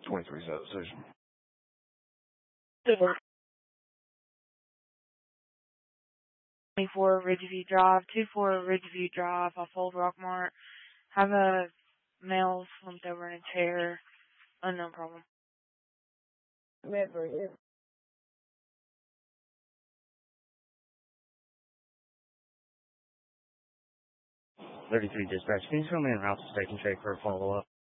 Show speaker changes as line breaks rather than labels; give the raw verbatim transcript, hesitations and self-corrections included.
twenty-three substation.
twenty-four Ridgeview Drive, two four Ridgeview Drive off Old Rockmart. Have a male slumped over in a chair. Unknown problem.
Medford, yeah.
thirty-three dispatch. Can you tell me en route to Steak and Shake for a follow-up?